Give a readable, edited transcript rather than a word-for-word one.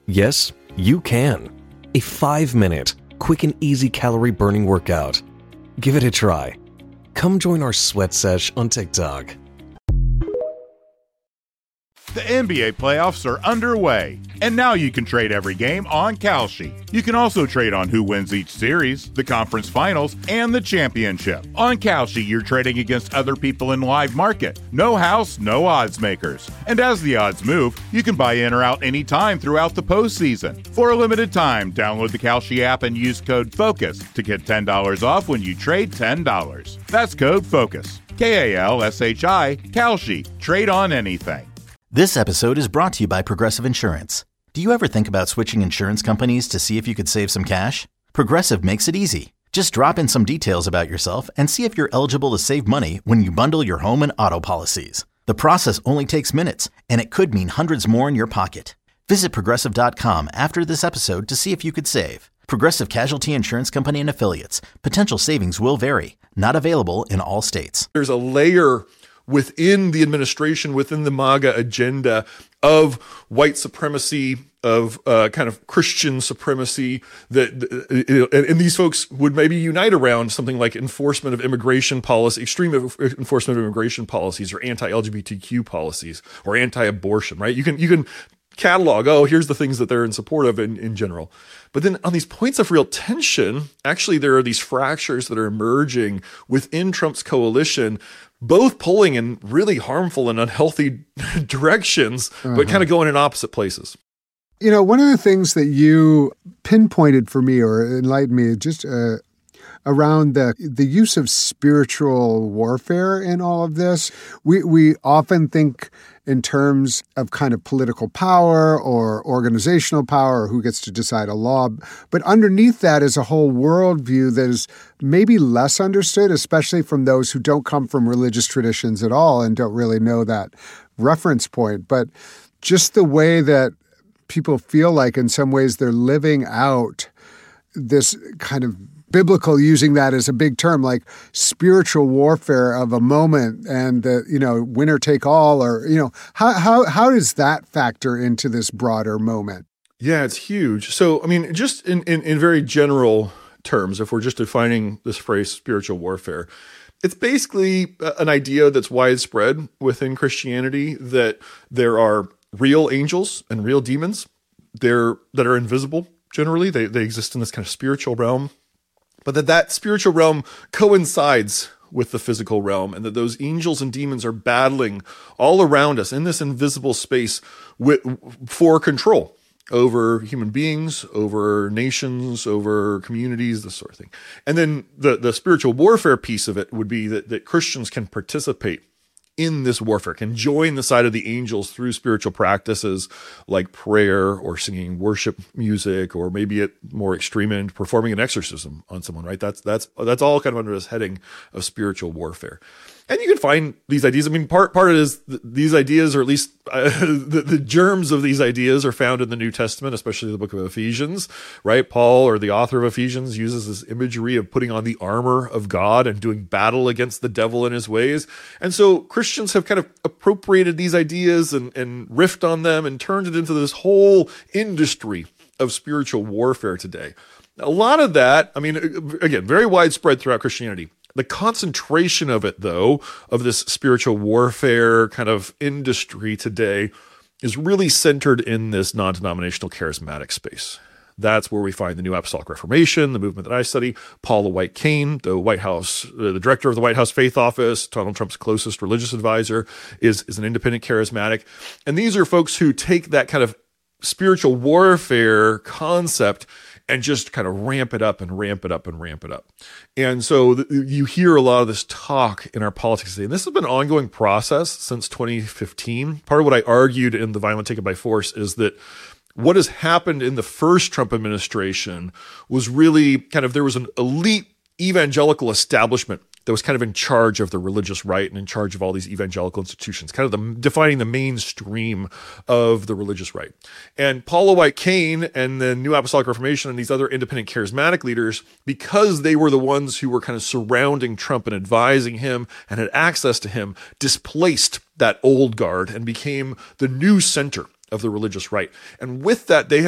Yes, you can. A 5-minute, quick and easy calorie-burning workout. Give it a try. Come join our sweat sesh on TikTok. The NBA playoffs are underway, and now you can trade every game on Kalshi. You can also trade on who wins each series, the conference finals, and the championship. On Kalshi, you're trading against other people in live market. No house, no odds makers. And as the odds move, you can buy in or out anytime throughout the postseason. For a limited time, download the Kalshi app and use code FOCUS to get $10 off when you trade $10. That's code FOCUS. Kalshi. Kalshi. Trade on anything. This episode is brought to you by Progressive Insurance. Do you ever think about switching insurance companies to see if you could save some cash? Progressive makes it easy. Just drop in some details about yourself and see if you're eligible to save money when you bundle your home and auto policies. The process only takes minutes, and it could mean hundreds more in your pocket. Visit Progressive.com after this episode to see if you could save. Progressive Casualty Insurance Company and Affiliates. Potential savings will vary. Not available in all states. There's a layer within the administration, within the MAGA agenda of white supremacy, of kind of Christian supremacy, and these folks would maybe unite around something like enforcement of immigration policy, extreme enforcement of immigration policies, or anti-LGBTQ policies, or anti-abortion, right? You can catalog, here's the things that they're in support of in general. But then on these points of real tension, actually there are these fractures that are emerging within Trump's coalition, both pulling in really harmful and unhealthy directions, but kind of going in opposite places. You know, one of the things that you pinpointed for me or enlightened me just around the use of spiritual warfare in all of this. We often think in terms of kind of political power or organizational power or who gets to decide a law. But underneath that is a whole worldview that is maybe less understood, especially from those who don't come from religious traditions at all and don't really know that reference point. But just the way that people feel like in some ways they're living out this kind of biblical, using that as a big term, like spiritual warfare of a moment and winner take all, or how does that factor into this broader moment? Yeah, it's huge. So I mean, just in very general terms, if we're just defining this phrase spiritual warfare, it's basically an idea that's widespread within Christianity that there are real angels and real demons that are invisible. Generally, they exist in this kind of spiritual realm. But that spiritual realm coincides with the physical realm, and that those angels and demons are battling all around us in this invisible space for control over human beings, over nations, over communities, this sort of thing. And then the spiritual warfare piece of it would be that Christians can participate in this warfare, can join the side of the angels through spiritual practices like prayer or singing worship music, or maybe at more extreme end, performing an exorcism on someone, right? That's all kind of under this heading of spiritual warfare. And you can find these ideas. I mean, part of it is these ideas, or at least the germs of these ideas, are found in the New Testament, especially the book of Ephesians, right? Paul, or the author of Ephesians, uses this imagery of putting on the armor of God and doing battle against the devil and his ways. And so Christians have kind of appropriated these ideas and riffed on them and turned it into this whole industry of spiritual warfare today. A lot of that, I mean, again, very widespread throughout Christianity. The concentration of it, though, of this spiritual warfare kind of industry today, is really centered in this non-denominational charismatic space. That's where we find the New Apostolic Reformation, the movement that I study. Paula White Cain, the director of the White House Faith Office, Donald Trump's closest religious advisor, is an independent charismatic. And these are folks who take that kind of spiritual warfare concept and just kind of ramp it up and ramp it up and ramp it up. And so you hear a lot of this talk in our politics today. And this has been an ongoing process since 2015. Part of what I argued in The Violent Taken by Force is that what has happened in the first Trump administration was really kind of, there was an elite evangelical establishment that was kind of in charge of the religious right and in charge of all these evangelical institutions, kind of defining the mainstream of the religious right. And Paula White Cain and the New Apostolic Reformation and these other independent charismatic leaders, because they were the ones who were kind of surrounding Trump and advising him and had access to him, displaced that old guard and became the new center of the religious right. And with that, they have